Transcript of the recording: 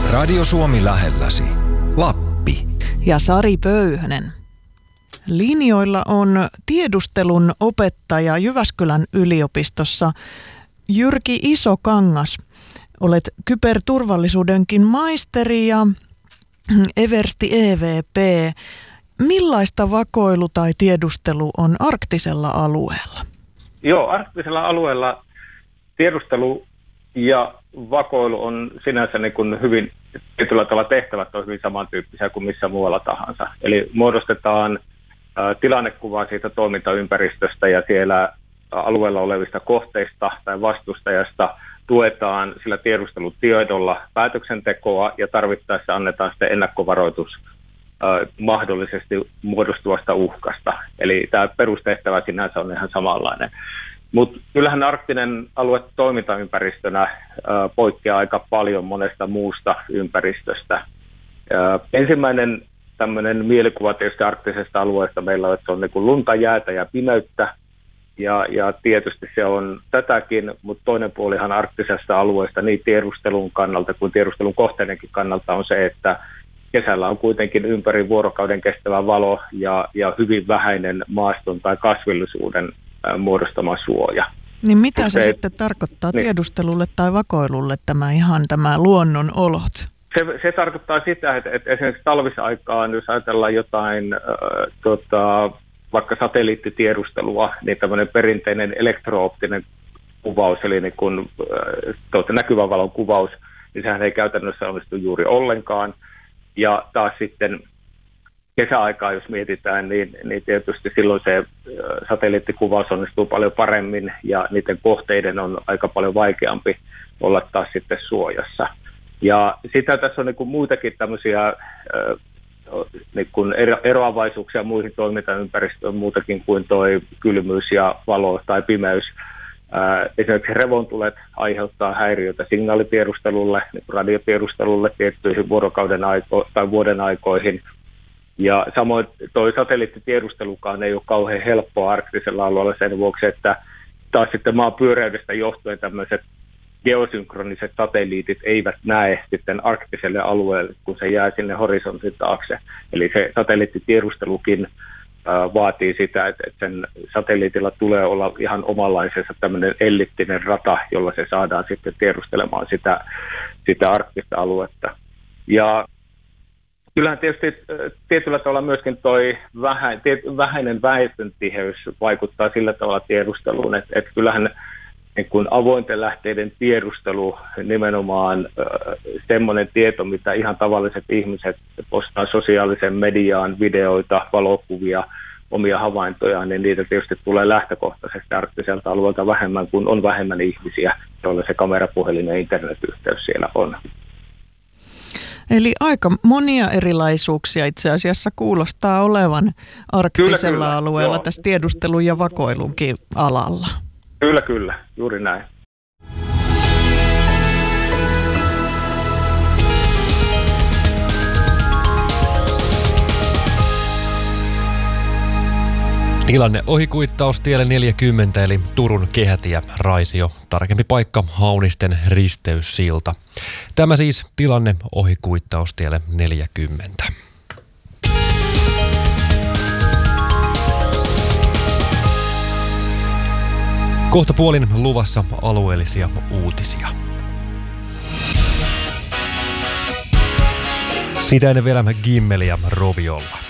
Radio Suomi lähelläsi. Lappi. Ja Sari Pöyhönen. Linjoilla on tiedustelun opettaja Jyväskylän yliopistossa Jyrki Isokangas. Olet kyberturvallisuudenkin maisteri ja eversti EVP. Millaista vakoilu tai tiedustelu on arktisella alueella? Joo, arktisella alueella tiedustelu ja vakoilu on sinänsä niin kuin hyvin tietyllä tavalla tehtävät on hyvin samantyyppisiä kuin missä muualla tahansa. Eli muodostetaan tilannekuvaa siitä toimintaympäristöstä ja siellä alueella olevista kohteista tai vastustajasta, tuetaan sillä tiedustelutiedolla päätöksentekoa ja tarvittaessa annetaan sitten ennakkovaroitus mahdollisesti muodostuvasta uhkasta. Eli tämä perustehtävä sinänsä on ihan samanlainen. Mutta kyllähän arktinen alue toimintaympäristönä poikkeaa aika paljon monesta muusta ympäristöstä. Ensimmäinen tämmöinen mielikuva tietysti arktisesta alueesta meillä on, että se on niin kuin lunta, jäätä ja pimeyttä. Ja tietysti se on tätäkin, mutta toinen puolihan arktisesta alueesta niin tiedustelun kannalta kuin tiedustelun kohteidenkin kannalta on se, että kesällä on kuitenkin ympäri vuorokauden kestävä valo ja hyvin vähäinen maaston tai kasvillisuuden muodostama suoja. Niin mitä se sitten tarkoittaa tiedustelulle tai vakoilulle tämä luonnon olot? Se tarkoittaa sitä, että esimerkiksi talvisaikaan, jos ajatellaan jotain vaikka satelliittitiedustelua, niin tämmöinen perinteinen elektrooptinen kuvaus, eli niin kun, näkyvän valon kuvaus, niin sehän ei käytännössä onnistu juuri ollenkaan. Ja taas sitten kesäaikaa, jos mietitään, niin tietysti silloin se satelliittikuvaus onnistuu paljon paremmin ja niiden kohteiden on aika paljon vaikeampi olla taas sitten suojassa. Ja sitä tässä on niin kuin muitakin tämmöisiä niin kuin eroavaisuuksia muihin toimintaympäristöön muutakin kuin toi kylmyys ja valo tai pimeys. Esimerkiksi revontulet aiheuttaa häiriötä signaalitiedustelulle, niin radiotiedustelulle tiettyihin vuoden aikoihin. Ja samoin toi satelliittitiedustelukaan ei ole kauhean helppoa arktisella alueella sen vuoksi, että taas sitten maan pyöreydestä johtuen tämmöiset geosynkroniset satelliitit eivät näe sitten arktiselle alueelle, kun se jää sinne horisontin taakse. Eli se satelliittitiedustelukin vaatii sitä, että sen satelliitilla tulee olla ihan omanlaisensa tämmöinen elliptinen rata, jolla se saadaan sitten tiedustelemaan sitä arktista aluetta. Ja kyllähän tietysti tietyllä tavalla myöskin toi vähäinen väestöntiheys vaikuttaa sillä tavalla tiedusteluun, että kyllähän niin kuin avointen lähteiden tiedustelu, nimenomaan semmoinen tieto, mitä ihan tavalliset ihmiset postaa sosiaalisen mediaan, videoita, valokuvia, omia havaintojaan, niin niitä tietysti tulee lähtökohtaisesti arktiselta alueelta vähemmän, kun on vähemmän ihmisiä, joilla se kamerapuhelin ja internetyhteys siellä on. Eli aika monia erilaisuuksia itse asiassa kuulostaa olevan arktisella alueella joo. Tässä tiedustelun ja vakoilunkin alalla. Kyllä, juuri näin. Tilanne ohikuittaustielle 40 eli Turun kehätie Raisio. Tarkempi paikka Haunisten risteyssilta. Tämä siis tilanne ohikuittaustielle 40. Kohta puolin luvassa alueellisia uutisia. Sitä ennen vielä Gimmeliä Roviolla.